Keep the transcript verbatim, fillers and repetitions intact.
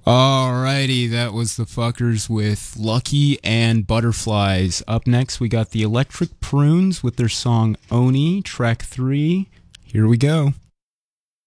Alrighty, that was the fuckers with Lucky and Butterflies. Up next, we got the Electric Prunes with their song Oni, track three. Here we go.